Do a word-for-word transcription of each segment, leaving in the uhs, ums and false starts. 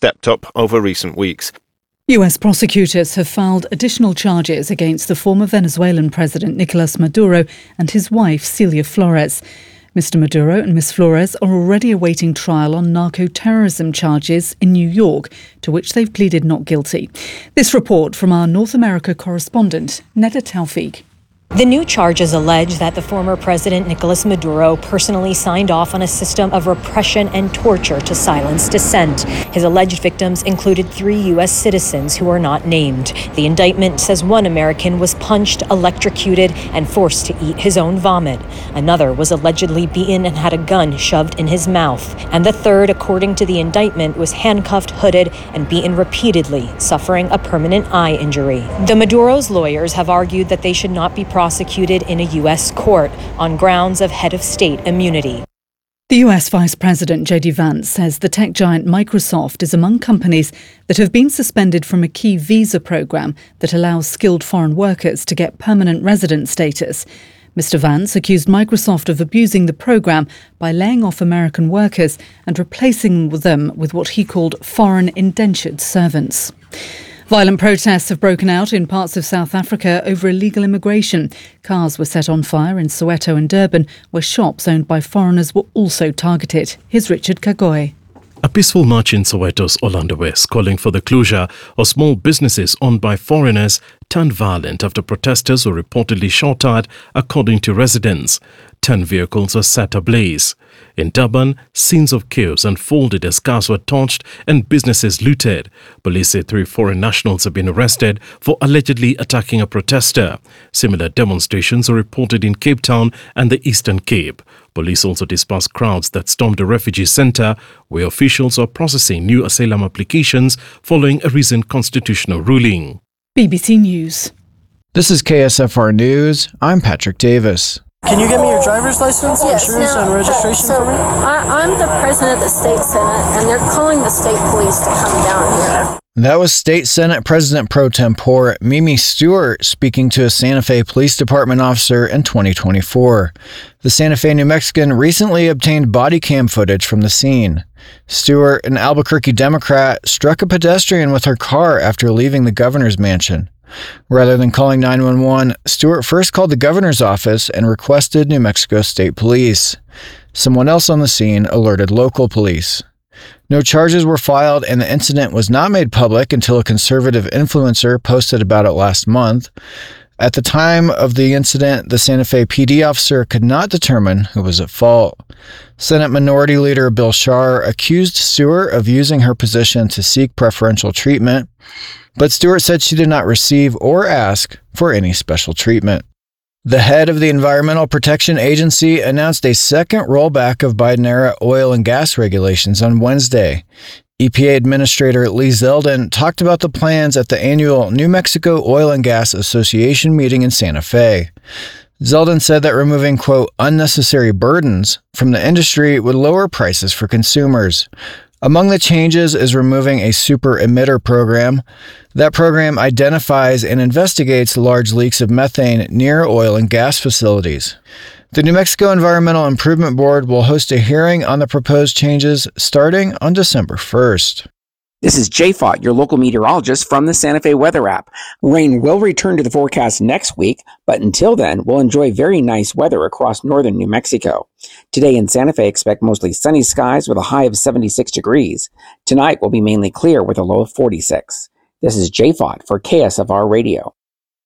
stepped up over recent weeks. U S prosecutors have filed additional charges against the former Venezuelan president Nicolas Maduro and his wife Celia Flores. Mister Maduro and Miss Flores are already awaiting trial on narco-terrorism charges in New York, to which they've pleaded not guilty. This report from our North America correspondent, Neda Taufik. The new charges allege that the former president Nicolas Maduro personally signed off on a system of repression and torture to silence dissent. His alleged victims included three U S citizens who are not named. The indictment says one American was punched, electrocuted, and forced to eat his own vomit. Another was allegedly beaten and had a gun shoved in his mouth. And the third, according to the indictment, was handcuffed, hooded, and beaten repeatedly, suffering a permanent eye injury. The Maduro's lawyers have argued that they should not be prosecuted prosecuted in a U S court on grounds of head of state immunity. The U S Vice President J D Vance says the tech giant Microsoft is among companies that have been suspended from a key visa program that allows skilled foreign workers to get permanent resident status. Mister Vance accused Microsoft of abusing the program by laying off American workers and replacing them with what he called foreign indentured servants. Violent protests have broken out in parts of South Africa over illegal immigration. Cars were set on fire in Soweto and Durban, where shops owned by foreigners were also targeted. Here's Richard Kagoy. A peaceful march in Soweto's Orlando West calling for the closure of small businesses owned by foreigners turned violent after protesters were reportedly shot at, according to residents. Ten vehicles were set ablaze. In Durban, scenes of chaos unfolded as cars were torched and businesses looted. Police say three foreign nationals have been arrested for allegedly attacking a protester. Similar demonstrations are reported in Cape Town and the Eastern Cape. Police also dispersed crowds that stormed a refugee centre where officials are processing new asylum applications following a recent constitutional ruling. B B C News. This is K S F R News. I'm Patrick Davis. Can you give me your driver's license, yes, insurance, now, and registration so for me? I, I'm the president of the state senate, and they're calling the state police to come down here. That was State Senate President Pro Tempore Mimi Stewart speaking to a Santa Fe Police Department officer in twenty twenty-four. The Santa Fe, New Mexican recently obtained body cam footage from the scene. Stewart, an Albuquerque Democrat, struck a pedestrian with her car after leaving the governor's mansion. Rather than calling nine one one, Stewart first called the governor's office and requested New Mexico State Police. Someone else on the scene alerted local police. No charges were filed, and the incident was not made public until a conservative influencer posted about it last month. At the time of the incident, the Santa Fe P D officer could not determine who was at fault. Senate Minority Leader Bill Schaar accused Stewart of using her position to seek preferential treatment, but Stewart said she did not receive or ask for any special treatment. The head of the Environmental Protection Agency announced a second rollback of Biden-era oil and gas regulations on Wednesday. E P A Administrator Lee Zeldin talked about the plans at the annual New Mexico Oil and Gas Association meeting in Santa Fe. Zeldin said that removing, quote, unnecessary burdens from the industry would lower prices for consumers. Among the changes is removing a super emitter program. That program identifies and investigates large leaks of methane near oil and gas facilities. The New Mexico Environmental Improvement Board will host a hearing on the proposed changes starting on December first. This is Jay Fott, your local meteorologist from the Santa Fe weather app. Rain will return to the forecast next week, but until then, we'll enjoy very nice weather across northern New Mexico. Today in Santa Fe, expect mostly sunny skies with a high of seventy-six degrees. Tonight will be mainly clear with a low of forty-six. This is Jay Fott for K S F R Radio.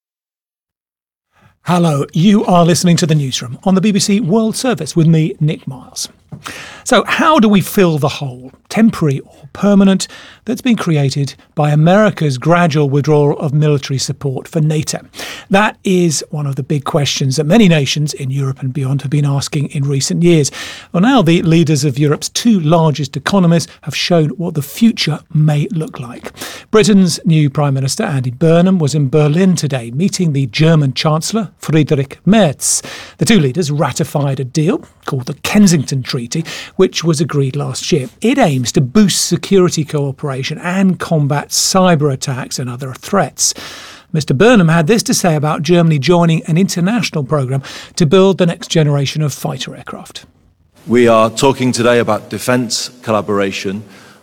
Hello, you are listening to The Newsroom on the B B C World Service with me, Nick Miles. So how do we fill the hole, temporary or permanent, that's been created by America's gradual withdrawal of military support for NATO? That is one of the big questions that many nations in Europe and beyond have been asking in recent years. Well, now the leaders of Europe's two largest economies have shown what the future may look like. Britain's new Prime Minister, Andy Burnham, was in Berlin today, meeting the German Chancellor, Friedrich Merz. The two leaders ratified a deal called the Kensington Treaty, which was agreed last year. It aims to boost security cooperation and combat cyber attacks and other threats. Mister Burnham had this to say about Germany joining an international programme to build the next generation of fighter aircraft. We are talking today about defence collaboration,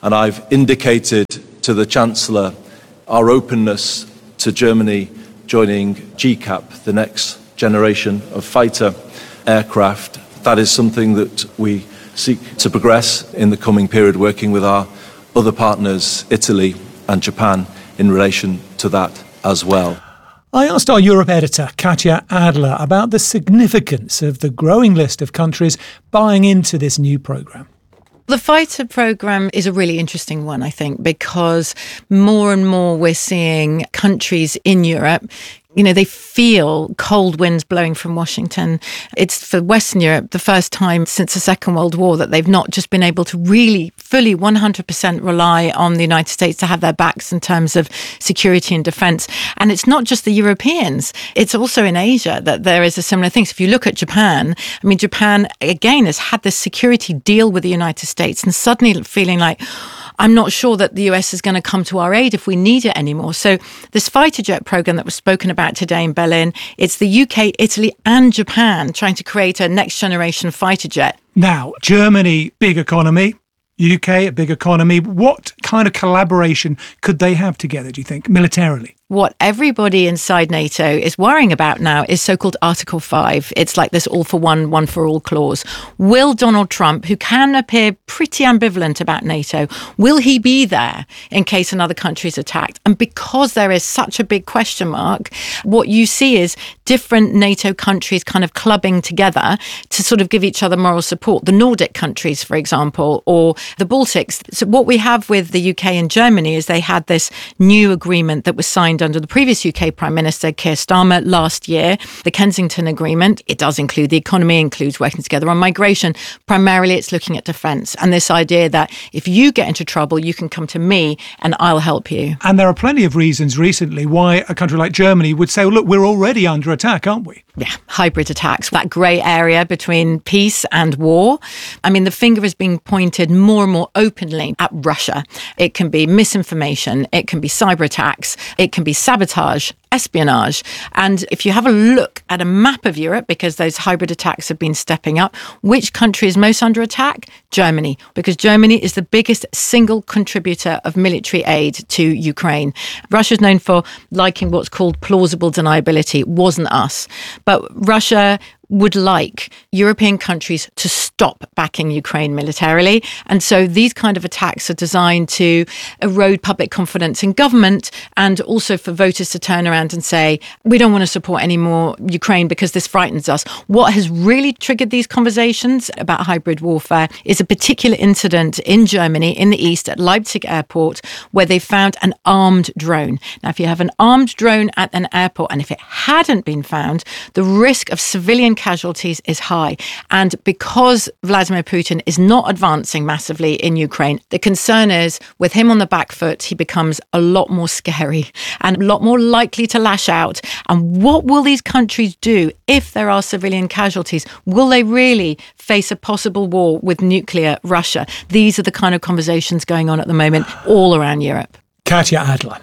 And I've indicated to the Chancellor our openness to Germany joining G CAP, the next generation of fighter aircraft. That is something that we seek to progress in the coming period, working with our other partners, Italy and Japan, in relation to that as well. I asked our Europe editor, Katya Adler, about the significance of the growing list of countries buying into this new programme. The fighter programme is a really interesting one, I think, because more and more we're seeing countries in Europe, you know, they feel cold winds blowing from Washington. It's for Western Europe the first time since the Second World War that they've not just been able to really fully one hundred percent rely on the United States to have their backs in terms of security and defence. And it's not just the Europeans, it's also in Asia that there is a similar thing. So if you look at Japan, I mean, Japan, again, has had this security deal with the United States and suddenly feeling like, I'm not sure that the U S is going to come to our aid if we need it anymore. So this fighter jet programme that was spoken about today in Berlin, it's the U K, Italy and Japan trying to create a next generation fighter jet. Now, Germany, big economy. U K, a big economy. What kind of collaboration could they have together, do you think, militarily? What everybody inside NATO is worrying about now is so-called Article five. It's like this all for one, one for all clause. Will Donald Trump, who can appear pretty ambivalent about NATO, will he be there in case another country is attacked? And because there is such a big question mark, what you see is different NATO countries kind of clubbing together to sort of give each other moral support. The Nordic countries, for example, or the Baltics. So what we have with the U K and Germany is they had this new agreement that was signed under the previous U K Prime Minister, Keir Starmer, last year, the Kensington Agreement. It does include the economy, includes working together on migration. Primarily, it's looking at defence and this idea that if you get into trouble, you can come to me and I'll help you. And there are plenty of reasons recently why a country like Germany would say, well, look, we're already under attack, aren't we? Yeah, hybrid attacks, that grey area between peace and war. I mean, the finger is being pointed more and more openly at Russia. It can be misinformation, it can be cyber attacks, it can be sabotage, espionage. And if you have a look at a map of Europe, because those hybrid attacks have been stepping up, which country is most under attack? Germany, because Germany is the biggest single contributor of military aid to Ukraine. Russia's known for liking what's called plausible deniability. It wasn't us. But Russia would like European countries to stop backing Ukraine militarily. And so these kind of attacks are designed to erode public confidence in government and also for voters to turn around and say, we don't want to support any more Ukraine because this frightens us. What has really triggered these conversations about hybrid warfare is a particular incident in Germany, in the east, at Leipzig airport, where they found an armed drone. Now, if you have an armed drone at an airport, and if it hadn't been found, the risk of civilian casualties is high. And because Vladimir Putin is not advancing massively in Ukraine, the concern is with him on the back foot, he becomes a lot more scary and a lot more likely to lash out. And what will these countries do if there are civilian casualties? Will they really face a possible war with nuclear Russia? These are the kind of conversations going on at the moment all around Europe. Katya Adler.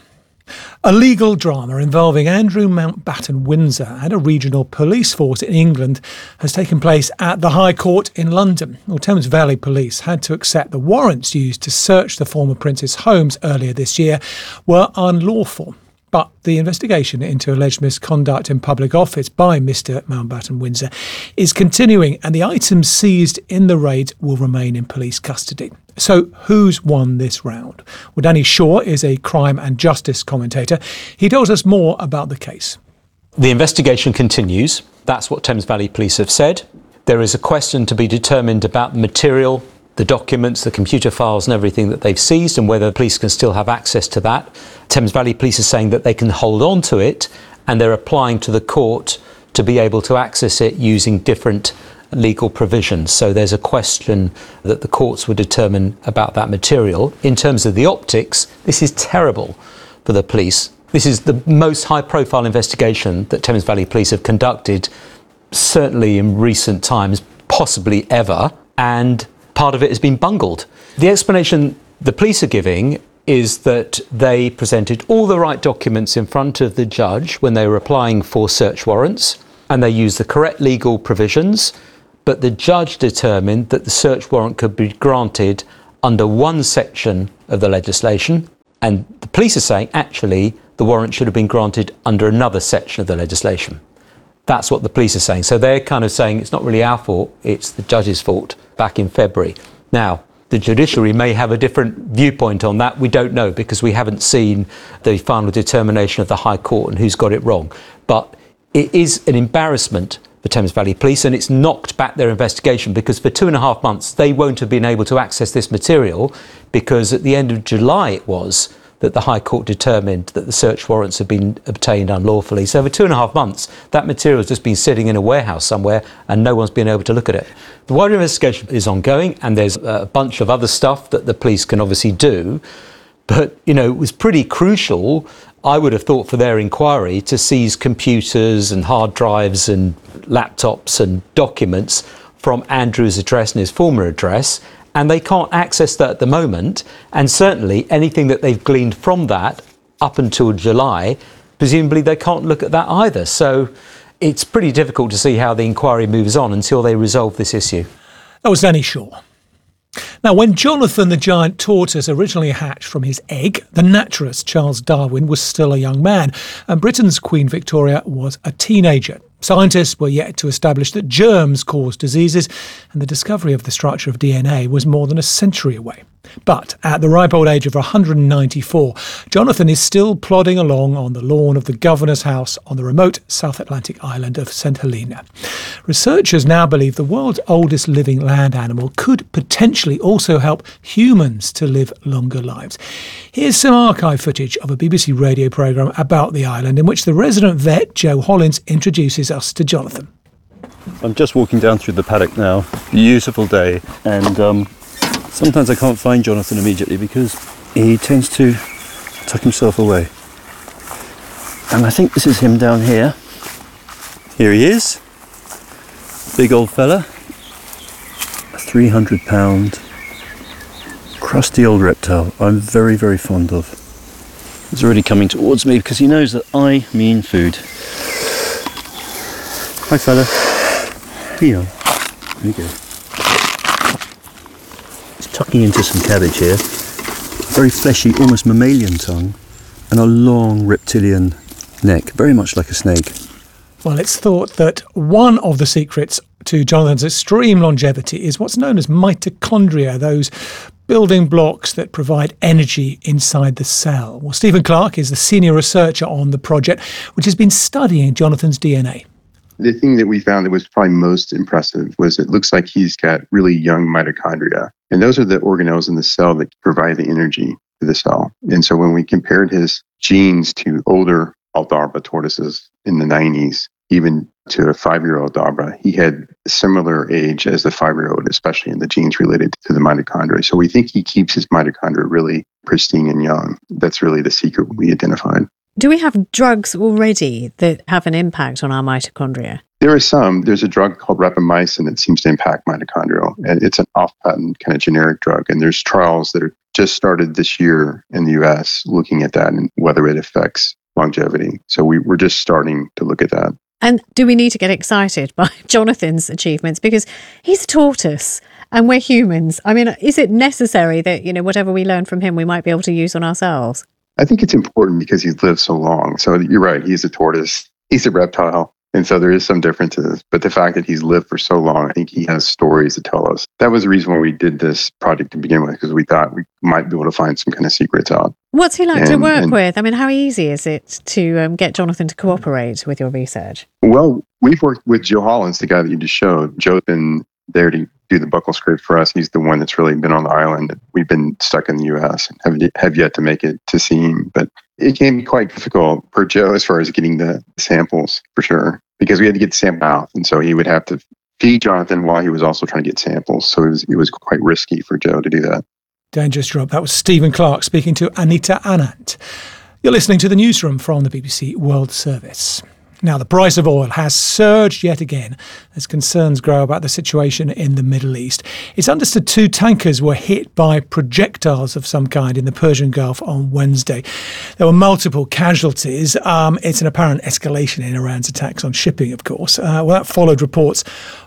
A legal drama involving Andrew Mountbatten Windsor and a regional police force in England has taken place at the High Court in London. Well, Thames Valley Police had to accept the warrants used to search the former Prince's homes earlier this year were unlawful. But the investigation into alleged misconduct in public office by Mr Mountbatten Windsor is continuing, and the items seized in the raids will remain in police custody. So who's won this round? Well, Danny Shaw is a crime and justice commentator. He tells us more about the case. The investigation continues. That's what Thames Valley Police have said. There is a question to be determined about the material, the documents, the computer files and everything that they've seized, and whether the police can still have access to that. Thames Valley Police are saying that they can hold on to it, and they're applying to the court to be able to access it using different legal provisions. So there's a question that the courts would determine about that material. In terms of the optics, this is terrible for the police. This is the most high-profile investigation that Thames Valley Police have conducted, certainly in recent times, possibly ever, and part of it has been bungled. The explanation the police are giving is that they presented all the right documents in front of the judge when they were applying for search warrants, and they used the correct legal provisions, but the judge determined that the search warrant could be granted under one section of the legislation, and the police are saying actually the warrant should have been granted under another section of the legislation. That's what the police are saying. So they're kind of saying it's not really our fault, it's the judge's fault back in February. Now, the judiciary may have a different viewpoint on that. We don't know because we haven't seen the final determination of the High Court and who's got it wrong. But it is an embarrassment for Thames Valley Police, and it's knocked back their investigation because for two and a half months they won't have been able to access this material because at the end of July it was that the High Court determined that the search warrants had been obtained unlawfully. So for two and a half months, that material has just been sitting in a warehouse somewhere and no one's been able to look at it. The wider investigation is ongoing and there's a bunch of other stuff that the police can obviously do. But, you know, it was pretty crucial, I would have thought, for their inquiry to seize computers and hard drives and laptops and documents from Andrew's address and his former address. And they can't access that at the moment. And certainly anything that they've gleaned from that up until July, presumably they can't look at that either. So it's pretty difficult to see how the inquiry moves on until they resolve this issue. That was Danny Shaw. Now, when Jonathan the giant tortoise originally hatched from his egg, the naturalist Charles Darwin was still a young man, and Britain's Queen Victoria was a teenager. Scientists were yet to establish that germs cause diseases, and the discovery of the structure of D N A was more than a century away. But at the ripe old age of one hundred ninety-four, Jonathan is still plodding along on the lawn of the governor's house on the remote South Atlantic island of Saint Helena. Researchers now believe the world's oldest living land animal could potentially also help humans to live longer lives. Here's some archive footage of a B B C radio programme about the island in which the resident vet, Joe Hollins, introduces us to Jonathan. I'm just walking down through the paddock now. Beautiful day, and um, sometimes I can't find Jonathan immediately because he tends to tuck himself away. And I think this is him down here. Here he is. Big old fella. A three hundred pound crusty old reptile I'm very, very fond of. He's already coming towards me because he knows that I mean food. Hi fella. Here you are. There you go. He's tucking into some cabbage here. Very fleshy, almost mammalian tongue, and a long reptilian neck, very much like a snake. Well, it's thought that one of the secrets to Jonathan's extreme longevity is what's known as mitochondria, those building blocks that provide energy inside the cell. Well, Stephen Clark is the senior researcher on the project, which has been studying Jonathan's D N A. The thing that we found that was probably most impressive was it looks like he's got really young mitochondria. And those are the organelles in the cell that provide the energy to the cell. And so when we compared his genes to older Aldabra tortoises in the nineties, even to a five-year-old Aldabra, he had a similar age as the five-year-old, especially in the genes related to the mitochondria. So we think he keeps his mitochondria really pristine and young. That's really the secret we identified. Do we have drugs already that have an impact on our mitochondria? There are some. There's a drug called rapamycin that seems to impact mitochondria. And it's an off-patent kind of generic drug. And there's trials that are just started this year in the U S looking at that and whether it affects longevity. So we, we're just starting to look at that. And do we need to get excited by Jonathan's achievements? Because he's a tortoise and we're humans. I mean, is it necessary that, you know, whatever we learn from him, we might be able to use on ourselves? I think it's important because he's lived so long. So you're right, he's a tortoise, he's a reptile. And so there is some differences. But the fact that he's lived for so long, I think he has stories to tell us. That was the reason why we did this project to begin with, because we thought we might be able to find some kind of secrets out. What's he like and, to work and, with? I mean, how easy is it to um, get Jonathan to cooperate with your research? Well, we've worked with Joe Hollins, the guy that you just showed. Joe's been there to do the buccal scrape for us. He's the one that's really been on the island. We've been stuck in the U S and have, have yet to make it to see him. But it can be quite difficult for Joe as far as getting the samples, for sure, because we had to get the sample out. And so he would have to feed Jonathan while he was also trying to get samples. So it was, it was quite risky for Joe to do that. Dangerous job. That was Stephen Clark speaking to Anita Anand. You're listening to the newsroom from the B B C World Service. Now, the price of oil has surged yet again as concerns grow about the situation in the Middle East. It's understood two tankers were hit by projectiles of some kind in the Persian Gulf on Wednesday. There were multiple casualties. Um, it's an apparent escalation in Iran's attacks on shipping, of course. Uh, well, that followed reports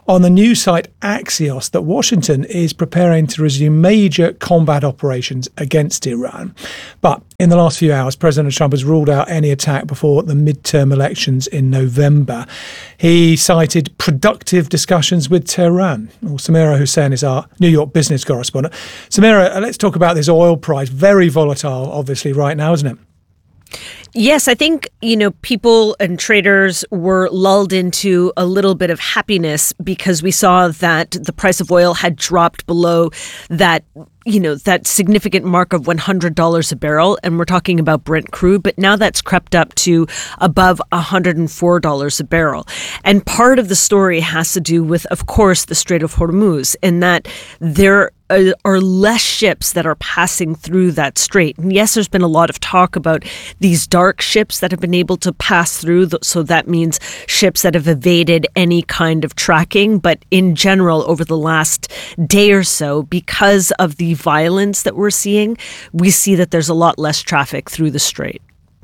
on the news site Axios that Washington is preparing to resume major combat operations against Iran. But in the last few hours, President Trump has ruled out any attack before the midterm elections in November. He cited productive discussions with Tehran. Well, Samira Hussain is our New York business correspondent. Samira, let's talk about this oil price. Very volatile, obviously, right now, isn't it? Yes, I think, you know, people and traders were lulled into a little bit of happiness because we saw that the price of oil had dropped below that, you know, that significant mark of one hundred dollars a barrel. And we're talking about Brent crude, but now that's crept up to above one hundred four dollars a barrel. And part of the story has to do with, of course, the Strait of Hormuz, in that there are less ships that are passing through that strait. And yes, there's been a lot of talk about these dark ships that have been able to pass through. So that means ships that have evaded any kind of tracking. But in general, over the last day or so, because of the violence that we're seeing, we see that there's a lot less traffic through the strait.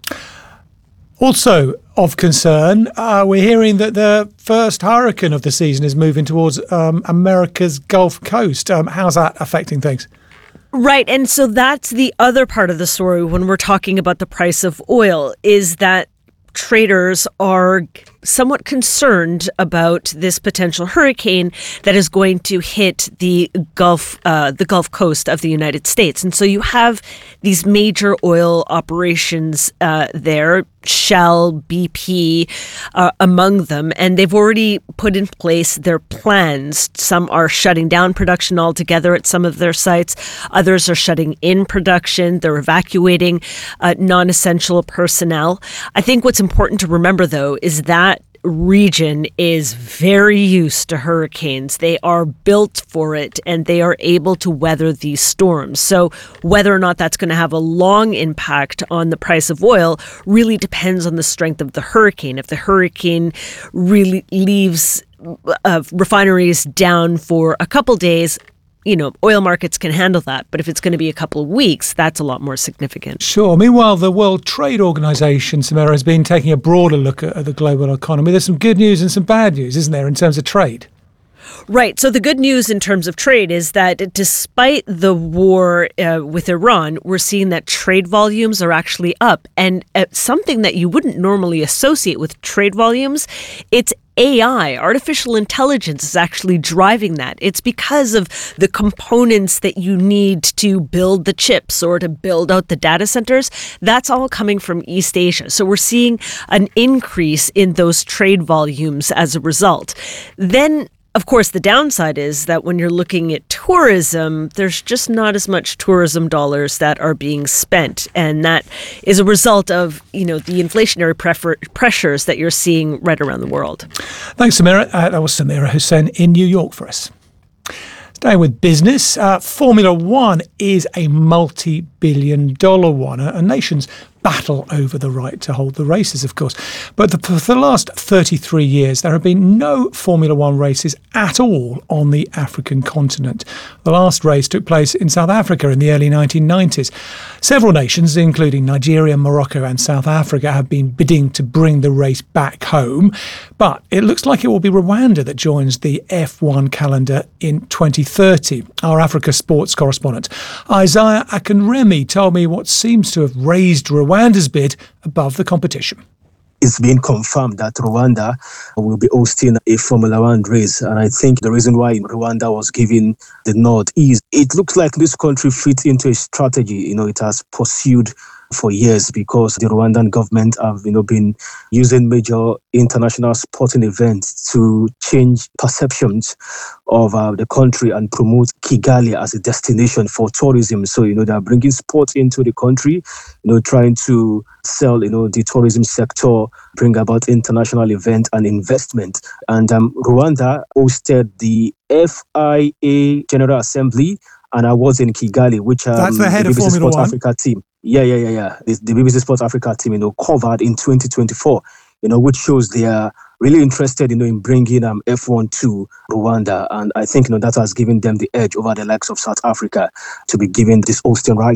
Also of concern, uh, we're hearing that the first hurricane of the season is moving towards um, America's Gulf Coast. Um, how's that affecting things? Right. And so that's the other part of the story when we're talking about the price of oil, is that traders are somewhat concerned about this potential hurricane that is going to hit the Gulf, uh, the Gulf Coast of the United States. And so you have these major oil operations uh, there, Shell, B P, uh, among them, and they've already put in place their plans. Some are shutting down production altogether at some of their sites. Others are shutting in production. They're evacuating uh, non-essential personnel. I think what's important to remember, though, is that region is very used to hurricanes. They are built for it, and they are able to weather these storms. So whether or not that's going to have a long impact on the price of oil really depends on the strength of the hurricane. If the hurricane really leaves uh, refineries down for a couple days, you know, oil markets can handle that. But if it's going to be a couple of weeks, that's a lot more significant. Sure. Meanwhile, the World Trade Organization, Samira, has been taking a broader look at, at the global economy. There's some good news and some bad news, isn't there, in terms of trade? Right. So the good news in terms of trade is that despite the war uh, with Iran, we're seeing that trade volumes are actually up. And uh, something that you wouldn't normally associate with trade volumes, it's A I, artificial intelligence, is actually driving that. It's because of the components that you need to build the chips or to build out the data centers. That's all coming from East Asia. So we're seeing an increase in those trade volumes as a result. Then, of course, the downside is that when you're looking at tourism, there's just not as much tourism dollars that are being spent. And that is a result of, you know, the inflationary prefer- pressures that you're seeing right around the world. Thanks, Samira. Uh, that was Samira Hussain in New York for us. Staying with business, uh, Formula One is a multi-billion dollar one, a nation's battle over the right to hold the races, of course. But the, for the last thirty-three years, there have been no Formula One races at all on the African continent. The last race took place in South Africa in the early nineteen nineties. Several nations, including Nigeria, Morocco and South Africa, have been bidding to bring the race back home. But it looks like it will be Rwanda that joins the F one calendar in twenty thirty. Our Africa sports correspondent, Isaiah Akinremi, told me what seems to have raised Rwanda's bid above the competition. It's been confirmed that Rwanda will be hosting a Formula One race. And I think the reason why Rwanda was given the nod is it looks like this country fits into a strategy, you know, it has pursued for years, because the Rwandan government have, you know, been using major international sporting events to change perceptions of uh, the country and promote Kigali as a destination for tourism. So, you know, they're bringing sports into the country, you know, trying to sell, you know, the tourism sector, bring about international event and investment. And um, Rwanda hosted the F I A General Assembly, and I was in Kigali, which um, that's the head the of B B C Formula Sport One. Africa team. Yeah, yeah, yeah, yeah. The, the B B C Sports Africa team, you know, covered in twenty twenty-four, you know, which shows they are really interested, you know, in bringing um, F one to Rwanda. And I think, you know, that has given them the edge over the likes of South Africa to be given this hosting right.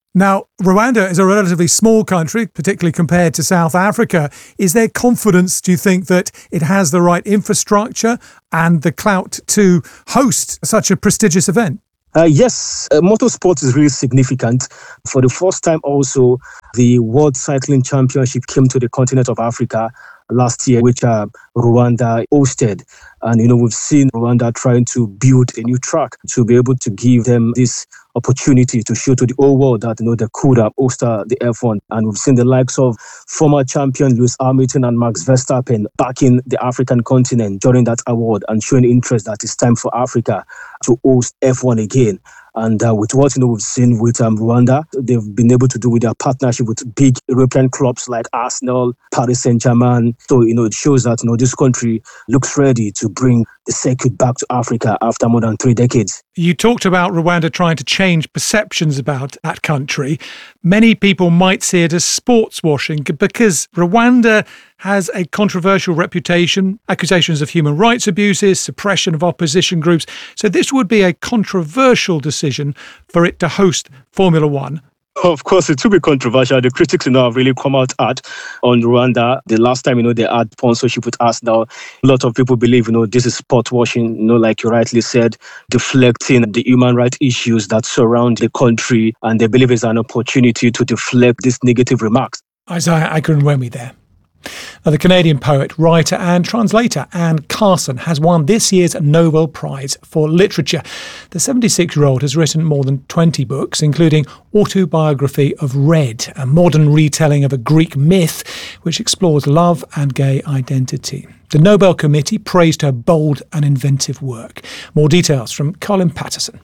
Now, Rwanda is a relatively small country, particularly compared to South Africa. Is there confidence, do you think, that it has the right infrastructure and the clout to host such a prestigious event? Uh, yes, uh, motorsport is really significant. For the first time also, the World Cycling Championship came to the continent of Africa last year, which uh, Rwanda hosted. And, you know, we've seen Rwanda trying to build a new track to be able to give them this opportunity to show to the whole world that, you know, they could have hosted the F one. And we've seen the likes of former champion Lewis Hamilton and Max Verstappen backing the African continent during that award and showing interest that it's time for Africa to host F one again. And uh, with what, you know, we've seen with um, Rwanda, they've been able to do with their partnership with big European clubs like Arsenal, Paris Saint-Germain. So, you know, it shows that, you know, this country looks ready to bring the circuit back to Africa after more than three decades. You talked about Rwanda trying to change perceptions about that country. Many people might see it as sports washing because Rwanda has a controversial reputation, accusations of human rights abuses, suppression of opposition groups. So this would be a controversial decision for it to host Formula One. Of course, it will be controversial. The critics, you know, have really come out hard on Rwanda. The last time, you know, they had sponsorship with us now. A lot of people believe, you know, this is sport washing, you know, like you rightly said, deflecting the human rights issues that surround the country. And they believe it's an opportunity to deflect these negative remarks. Isaiah Agurinwemi there. Now, the Canadian poet, writer and translator Anne Carson has won this year's Nobel Prize for Literature. The seventy-six-year-old has written more than twenty books, including Autobiography of Red, a modern retelling of a Greek myth which explores love and gay identity. The Nobel Committee praised her bold and inventive work. More details from Colin Patterson.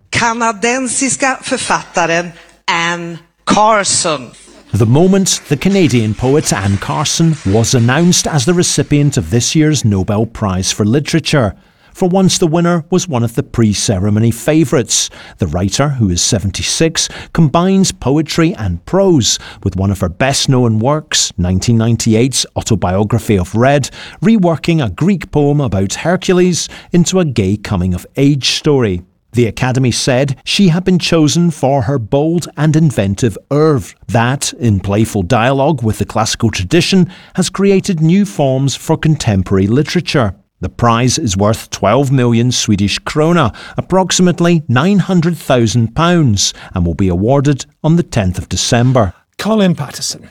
Kanadensiska författaren Anne Carson. The moment the Canadian poet Anne Carson was announced as the recipient of this year's Nobel Prize for Literature. For once, the winner was one of the pre-ceremony favourites. The writer, who is seventy-six, combines poetry and prose with one of her best-known works, nineteen ninety-eight's Autobiography of Red, reworking a Greek poem about Hercules into a gay coming-of-age story. The Academy said she had been chosen for her bold and inventive oeuvre that, in playful dialogue with the classical tradition, has created new forms for contemporary literature. The prize is worth twelve million Swedish krona, approximately nine hundred thousand pounds, and will be awarded on the tenth of December. Colin Patterson.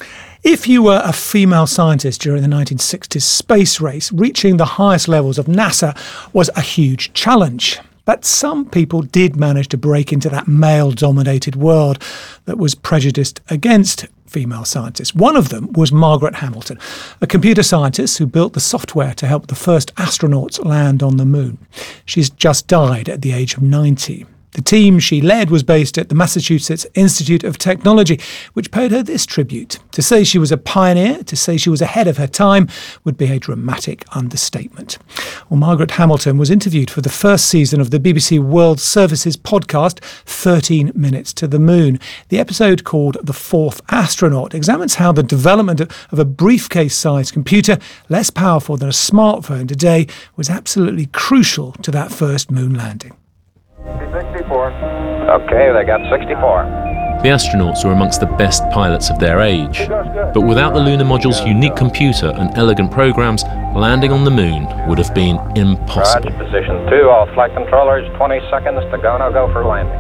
If you were a female scientist during the nineteen sixties space race, reaching the highest levels of NASA was a huge challenge. But some people did manage to break into that male-dominated world that was prejudiced against female scientists. One of them was Margaret Hamilton, a computer scientist who built the software to help the first astronauts land on the moon. She's just died at the age of ninety. The team she led was based at the Massachusetts Institute of Technology, which paid her this tribute. To say she was a pioneer, to say she was ahead of her time, would be a dramatic understatement. Well, Margaret Hamilton was interviewed for the first season of the B B C World Service's podcast, thirteen minutes to the Moon. The episode, called The Fourth Astronaut, examines how the development of a briefcase-sized computer, less powerful than a smartphone today, was absolutely crucial to that first moon landing. sixty-four. Okay, they got sixty-four. The astronauts were amongst the best pilots of their age. But without the lunar module's unique computer and elegant programs, landing on the moon would have been impossible. Roger, position two, all flight controllers, twenty seconds to go, no go for landing.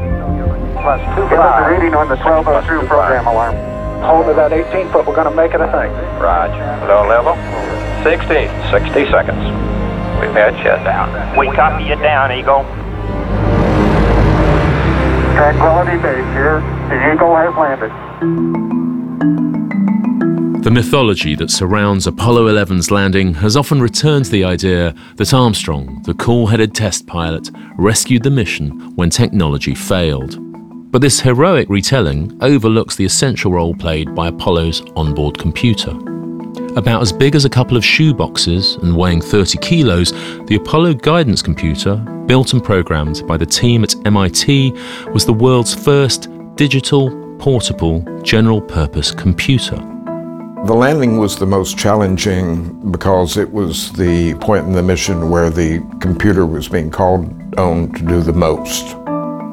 Plus two Give us a reading on the twelve oh two program alarm. Hold to that eighteen foot, we're going to make it a thing. Roger. Low level. sixty. sixty seconds. We've had you down. We copy you down, Eagle. Tranquility Base here. The Eagle has landed. The mythology that surrounds Apollo eleven's landing has often returned to the idea that Armstrong, the cool-headed test pilot, rescued the mission when technology failed. But this heroic retelling overlooks the essential role played by Apollo's onboard computer. About as big as a couple of shoe boxes and weighing thirty kilos, the Apollo guidance computer, built and programmed by the team at M I T, was the world's first digital, portable, general-purpose computer. The landing was the most challenging because it was the point in the mission where the computer was being called on to do the most.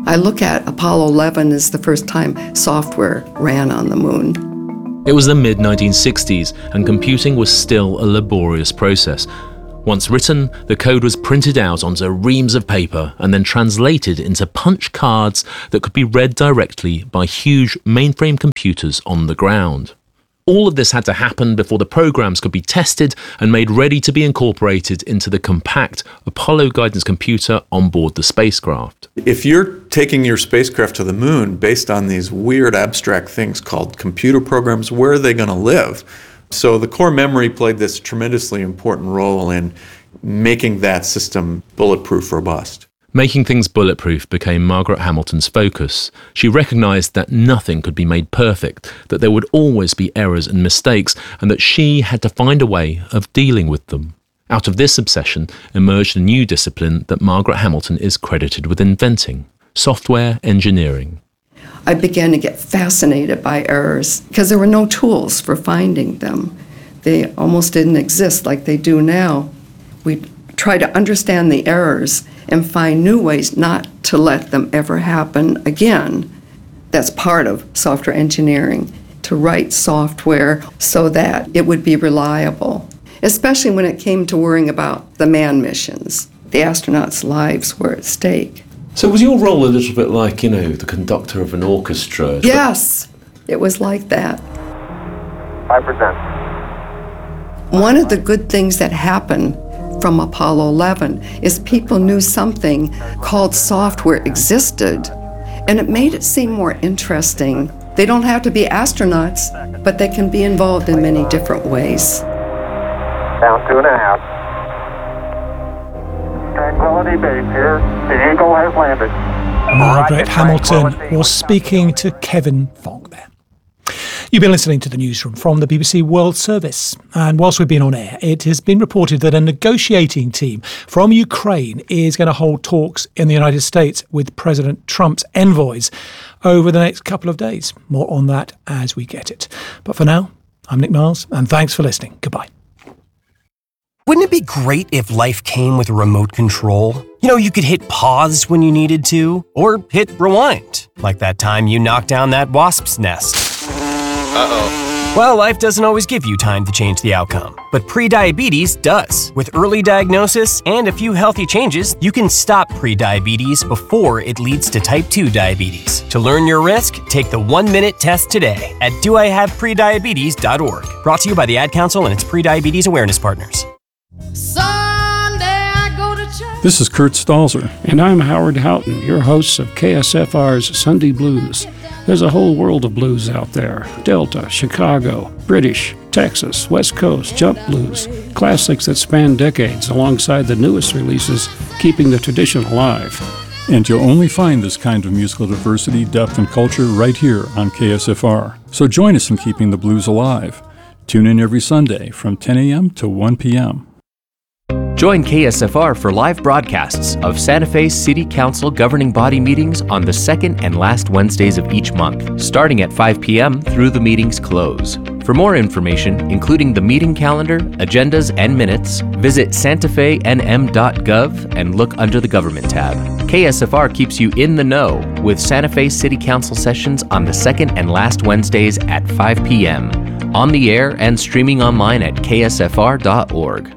I look at Apollo eleven as the first time software ran on the moon. It was the mid nineteen sixties, and computing was still a laborious process. Once written, the code was printed out onto reams of paper and then translated into punch cards that could be read directly by huge mainframe computers on the ground. All of this had to happen before the programs could be tested and made ready to be incorporated into the compact Apollo guidance computer on board the spacecraft. If you're taking your spacecraft to the moon based on these weird abstract things called computer programs, where are they going to live? So the core memory played this tremendously important role in making that system bulletproof robust. Making things bulletproof became Margaret Hamilton's focus. She recognised that nothing could be made perfect, that there would always be errors and mistakes, and that she had to find a way of dealing with them. Out of this obsession emerged a new discipline that Margaret Hamilton is credited with inventing: software engineering. I began to get fascinated by errors because there were no tools for finding them. They almost didn't exist like they do now. We try to understand the errors and find new ways not to let them ever happen again. That's part of software engineering, to write software so that it would be reliable, especially when it came to worrying about the manned missions. The astronauts' lives were at stake. So was your role a little bit like, you know, the conductor of an orchestra? Yes, it was like that. five percent. One of the good things that happened from Apollo eleven is people knew something called software existed, and it made it seem more interesting. They don't have to be astronauts, but they can be involved in many different ways. Down two and a half. Tranquility Base here. The Eagle has landed. Margaret Hamilton was speaking to Kevin Fong there. You've been listening to the newsroom from the B B C World Service. And whilst we've been on air, it has been reported that a negotiating team from Ukraine is going to hold talks in the United States with President Trump's envoys over the next couple of days. More on that as we get it. But for now, I'm Nick Miles, and thanks for listening. Goodbye. Wouldn't it be great if life came with a remote control? You know, you could hit pause when you needed to, or hit rewind, like that time you knocked down that wasp's nest. Uh-oh. Well, life doesn't always give you time to change the outcome, but prediabetes does. With early diagnosis and a few healthy changes, you can stop prediabetes before it leads to type two diabetes. To learn your risk, take the one-minute test today at do I have prediabetes dot org. Brought to you by the Ad Council and its prediabetes awareness partners. Sunday I go to church. This is Kurt Stalzer. And I'm Howard Houghton, your hosts of K S F R's Sunday Blues. There's a whole world of blues out there. Delta, Chicago, British, Texas, West Coast, jump blues. Classics that span decades alongside the newest releases, keeping the tradition alive. And you'll only find this kind of musical diversity, depth, and culture right here on K S F R. So join us in keeping the blues alive. Tune in every Sunday from ten a.m. to one p.m. Join K S F R for live broadcasts of Santa Fe City Council governing body meetings on the second and last Wednesdays of each month, starting at five p.m. through the meeting's close. For more information, including the meeting calendar, agendas, and minutes, visit santa fe n m dot gov and look under the Government tab. K S F R keeps you in the know with Santa Fe City Council sessions on the second and last Wednesdays at five p.m. on the air and streaming online at k s f r dot org.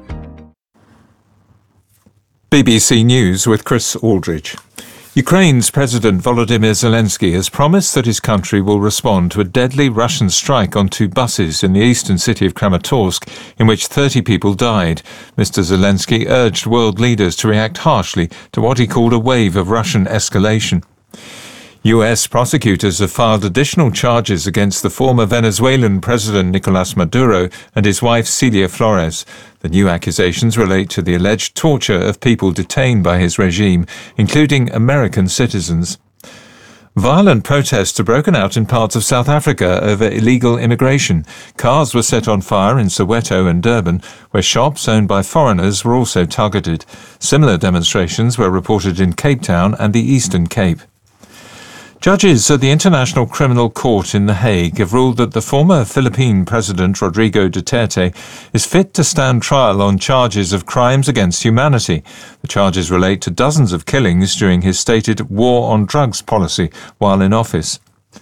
B B C News with Chris Aldridge. Ukraine's President Volodymyr Zelensky has promised that his country will respond to a deadly Russian strike on two buses in the eastern city of Kramatorsk, in which thirty people died. Mister Zelensky urged world leaders to react harshly to what he called a wave of Russian escalation. U S prosecutors have filed additional charges against the former Venezuelan President Nicolas Maduro and his wife Celia Flores. The new accusations relate to the alleged torture of people detained by his regime, including American citizens. Violent protests have broken out in parts of South Africa over illegal immigration. Cars were set on fire in Soweto and Durban, where shops owned by foreigners were also targeted. Similar demonstrations were reported in Cape Town and the Eastern Cape. Judges at the International Criminal Court in The Hague have ruled that the former Philippine President Rodrigo Duterte is fit to stand trial on charges of crimes against humanity. The charges relate to dozens of killings during his stated war on drugs policy while in office.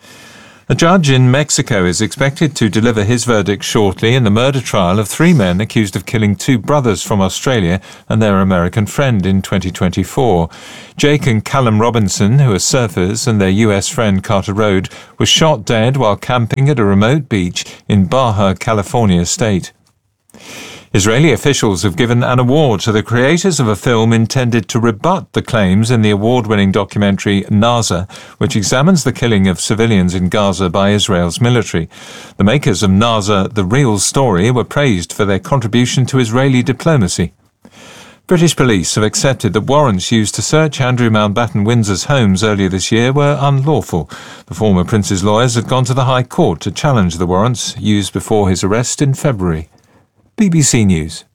A judge in Mexico is expected to deliver his verdict shortly in the murder trial of three men accused of killing two brothers from Australia and their American friend in twenty twenty-four. Jake and Callum Robinson, who are surfers, and their U S friend Carter Rode, were shot dead while camping at a remote beach in Baja California state. Israeli officials have given an award to the creators of a film intended to rebut the claims in the award-winning documentary Naza, which examines the killing of civilians in Gaza by Israel's military. The makers of Naza, The Real Story, were praised for their contribution to Israeli diplomacy. British police have accepted that warrants used to search Andrew Mountbatten Windsor's homes earlier this year were unlawful. The former prince's lawyers had gone to the High Court to challenge the warrants used before his arrest in February. B B C News.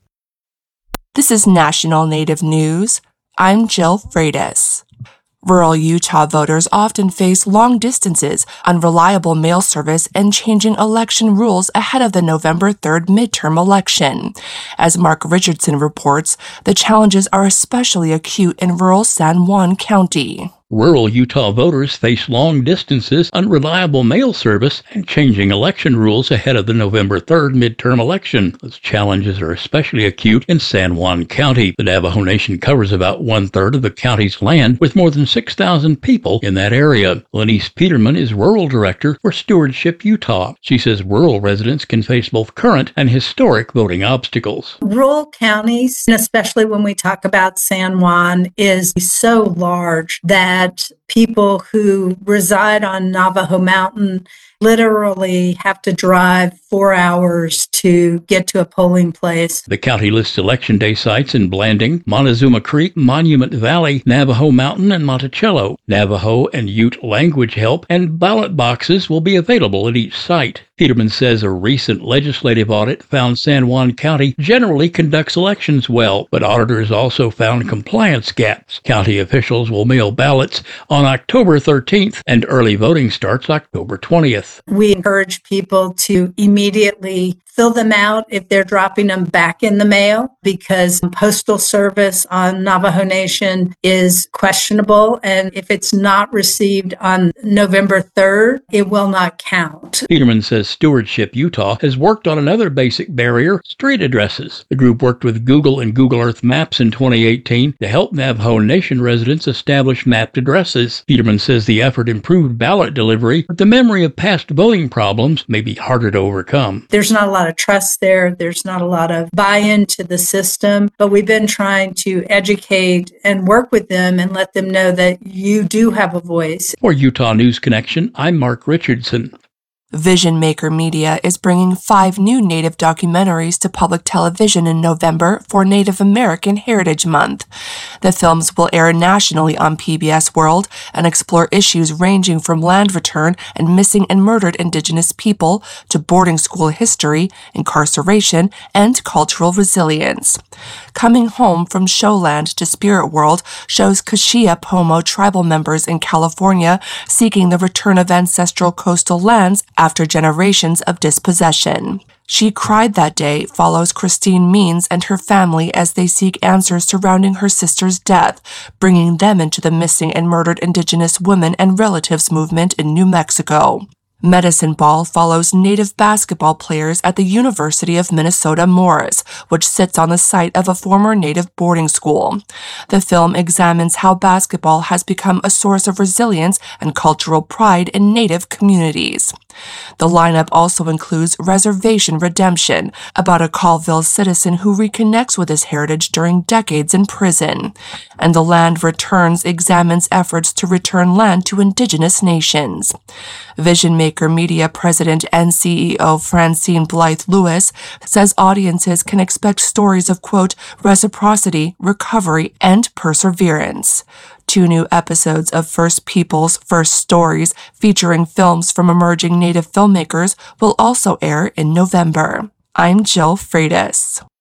This is National Native News. I'm Jill Freitas. Rural Utah voters often face long distances, unreliable mail service, and changing election rules ahead of the November third midterm election. As Mark Richardson reports, the challenges are especially acute in rural San Juan County. Rural Utah voters face long distances, unreliable mail service, and changing election rules ahead of the November third midterm election. Those challenges are especially acute in San Juan County. The Navajo Nation covers about one-third of the county's land, with more than six thousand people in that area. Lenise Peterman is Rural Director for Stewardship Utah. She says rural residents can face both current and historic voting obstacles. Rural counties, and especially when we talk about San Juan, is so large that that people who reside on Navajo Mountain literally have to drive four hours to get to a polling place. The county lists election day sites in Blanding, Montezuma Creek, Monument Valley, Navajo Mountain, and Monticello. Navajo and Ute language help and ballot boxes will be available at each site. Peterman says a recent legislative audit found San Juan County generally conducts elections well, but auditors also found compliance gaps. County officials will mail ballots on October thirteenth, and early voting starts October twentieth. We encourage people to immediately fill them out if they're dropping them back in the mail, because postal service on Navajo Nation is questionable, and if it's not received on November third, it will not count. Peterman says Stewardship Utah has worked on another basic barrier, street addresses. The group worked with Google and Google Earth Maps in twenty eighteen to help Navajo Nation residents establish mapped addresses. Peterman says the effort improved ballot delivery, but the memory of past voting problems may be harder to overcome. There's not a lot of trust there. There's not a lot of buy-in to the system, but we've been trying to educate and work with them and let them know that you do have a voice. For Utah News Connection, I'm Mark Richardson. Vision Maker Media is bringing five new Native documentaries to public television in November for Native American Heritage Month. The films will air nationally on P B S World and explore issues ranging from land return and missing and murdered Indigenous people to boarding school history, incarceration, and cultural resilience. Coming Home from Showland to Spirit World shows Kashia Pomo tribal members in California seeking the return of ancestral coastal lands after generations of dispossession. She Cried That Day follows Christine Means and her family as they seek answers surrounding her sister's death, bringing them into the missing and murdered Indigenous women and relatives movement in New Mexico. Medicine Ball follows Native basketball players at the University of Minnesota Morris, which sits on the site of a former Native boarding school. The film examines how basketball has become a source of resilience and cultural pride in Native communities. The lineup also includes Reservation Redemption, about a Colville citizen who reconnects with his heritage during decades in prison. And The Land Returns examines efforts to return land to Indigenous nations. Vision Maker Media President and C E O Francine Blythe Lewis says audiences can expect stories of, quote, reciprocity, recovery, and perseverance. Two new episodes of First Peoples, First Stories, featuring films from emerging Native filmmakers, will also air in November. I'm Jill Freitas.